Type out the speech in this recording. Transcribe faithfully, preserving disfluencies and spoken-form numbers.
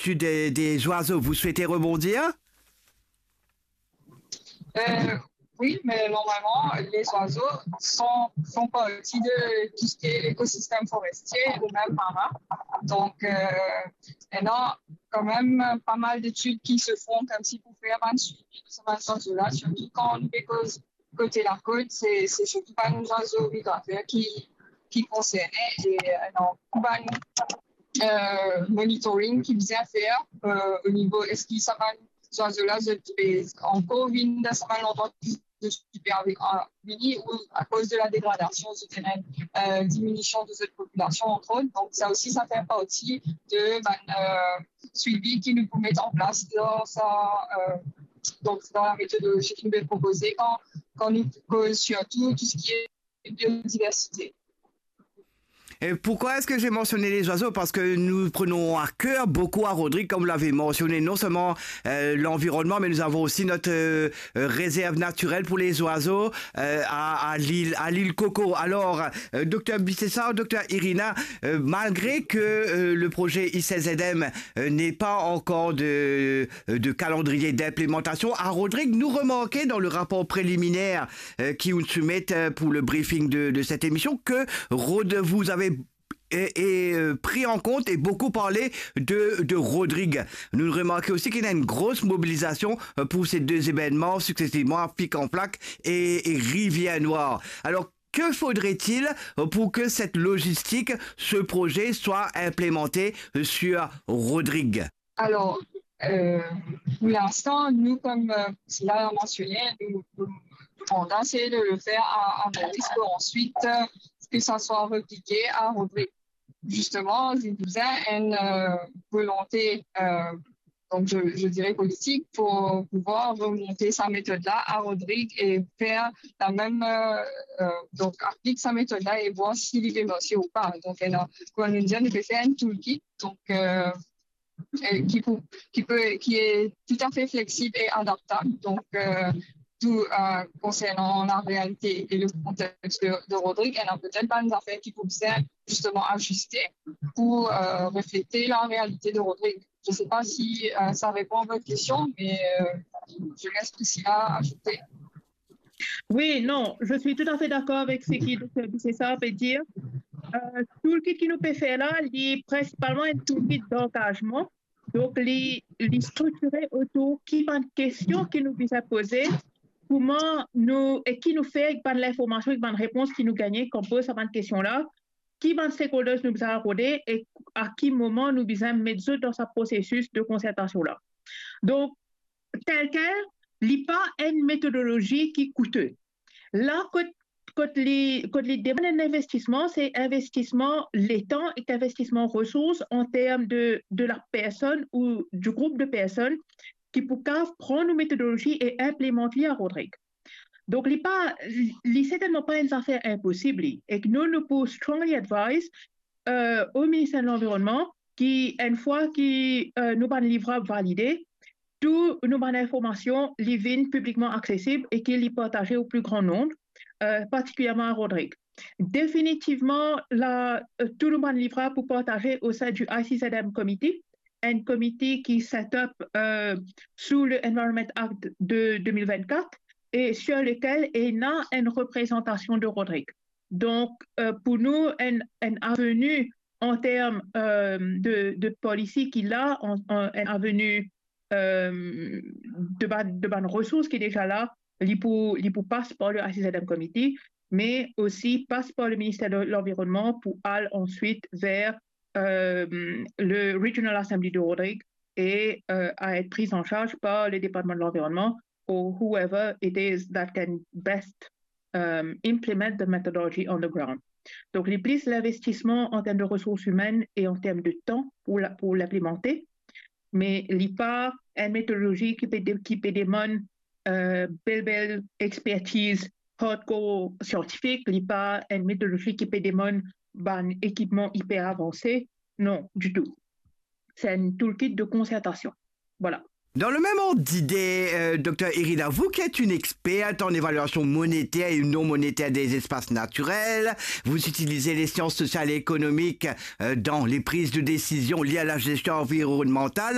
l'étude des, des oiseaux. Vous souhaitez rebondir? Euh, oui, mais normalement, les oiseaux sont, font partie de tout ce qui est écosystème forestier ou même marin. Donc, euh, il y a quand même pas mal d'études qui se font comme si pour faire un suivi de ces oiseaux-là, surtout quand on fait cause côté la côte, c'est, c'est surtout pas nos oiseaux migrateurs qui, qui concernent. Et euh, non, pas euh, monitoring qui faisait faire euh, au niveau, est-ce qu'ils savent ces oiseaux-là encore une de semaine longtemps de supervenir ou à cause de la dégradation souterraine, euh, diminution de cette population entre autres. Donc ça aussi, ça fait partie de ben, euh, suivi qui nous peut mettre en place dans, sa, euh, donc, dans la méthodologie qui nous est proposée quand, quand nous cause surtout tout ce qui est biodiversité. Et pourquoi est-ce que j'ai mentionné les oiseaux? Parce que nous prenons à cœur beaucoup à Rodrigue, comme vous l'avez mentionné, non seulement euh, l'environnement, mais nous avons aussi notre euh, réserve naturelle pour les oiseaux euh, à, à l'île à l'île Coco. Alors, euh, docteur Bissessar, docteur Irina, euh, malgré que euh, le projet I C Z M euh, n'ait pas encore de, de calendrier d'implémentation, à Rodrigue, nous remarquons dans le rapport préliminaire euh, qui nous soumet pour le briefing de, de cette émission que Rod, vous avez Et, et euh, pris en compte et beaucoup parlé de, de Rodrigue. Nous remarquons aussi qu'il y a une grosse mobilisation pour ces deux événements successivement, Pic en Plaque et, et Rivière Noire. Alors, que faudrait-il pour que cette logistique, ce projet soit implémenté sur Rodrigue? Alors, euh, pour l'instant, nous, comme euh, cela a mentionné, nous, nous, on a essayé de le faire à, à Maurice pour ensuite euh, que ça soit repliqué à Rodrigue. Justement, je vous ai une euh, volonté, euh, donc je, je dirais politique, pour pouvoir remonter sa méthode-là à Rodrigue et faire la même, euh, euh, donc appliquer sa méthode-là et voir s'il est dénoncé ou pas. Donc, quand on dit, on peut faire un toolkit, donc euh, qui, peut, qui, peut, qui est tout à fait flexible et adaptable. Donc, euh, tout euh, concernant la réalité et le contexte de, de Rodrigue, elle a peut-être pas des affaires qui pouvaient justement ajuster pour euh, refléter la réalité de Rodrigue. Je ne sais pas si euh, ça répond à votre question, mais euh, je laisse Priscilla ajouter. Oui, non, je suis tout à fait d'accord avec ce qui c'est ça peut dire. Euh, tout le kit qui nous peut faire là, est principalement un tout kit d'engagement. Donc, les, les structurer autour qui ont une question qui nous puisse poser. Comment nous, et qui nous fait par l'information et par la réponse qui nous gagne, qu'on pose à cette question-là, qui va stakeholders nous a rodé et à quel moment nous besoin mettre dans ce processus de concertation-là. Donc, tel quel, l'I P A est une méthodologie qui est coûteuse. Là, quand, quand les, quand les demandes d'investissement, c'est investissement les temps et investissement ressources en termes de, de la personne ou du groupe de personnes qui peuvent prendre une méthodologie et implémenter à Rodrigue. Donc, ce n'est pas, certainement pas une affaire impossible. Et que nous, nous pouvons strongly advise euh, au ministère de l'Environnement qui, une fois que euh, nous avons un livrable validé, toutes nos informations les viennent publiquement accessibles et qu'ils les partagent au plus grand nombre, euh, particulièrement à Rodrigue. Définitivement, la, euh, tout le monde livrable pour partager au sein du I C Z M Committee, un comité qui set up euh, sous le Environment Act de deux mille vingt-quatre et sur lequel il y a une représentation de Rodrigue. Donc, euh, pour nous, une, une avenue en termes euh, de, de policy qu'il a, en, en, une avenue euh, de bonnes de ressources qui est déjà là, il passe par le I C Z M Committee, mais aussi passe par le ministère de l'Environnement pour aller ensuite vers Euh, le Regional Assembly de Rodrigue et euh, à être prise en charge par le département de l'environnement or whoever it is that can best um, implement the methodology on the ground. Donc, les plus l'investissement en termes de ressources humaines et en termes de temps pour, la, pour l'implémenter, mais l'I P A est une méthodologie qui peut, qui peut demander euh, belle, belle expertise hardcore scientifique. L'I P A est une méthodologie qui peut demander un équipement hyper avancé. Non, du tout. C'est un toolkit de concertation. Voilà. Dans le même ordre d'idée, euh, docteur Irina, vous qui êtes une experte en évaluation monétaire et non monétaire des espaces naturels, vous utilisez les sciences sociales et économiques euh, dans les prises de décision liées à la gestion environnementale.